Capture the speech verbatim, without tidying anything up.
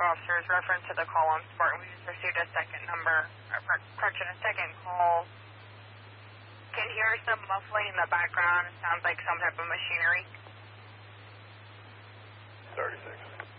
officers, reference to the call on Spartan. We just received a second number, or correction, a second call. Can hear some muffling in the background. It sounds like some type of machinery. thirty-six.